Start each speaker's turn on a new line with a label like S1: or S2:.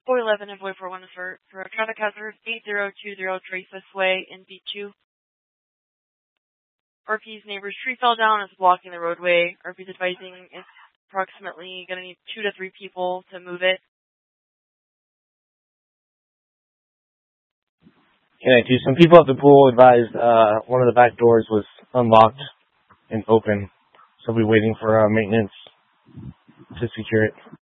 S1: Boy 11 and Boy 41 for a traffic hazard, 8020 Dreyfus Way in B2. RP's neighbor's tree fell down and is blocking the roadway. RP's advising it's approximately going to need 2 to 3 people to move it.
S2: Okay, some people at the pool advised one of the back doors was unlocked and open, so we'll be waiting for maintenance to secure it.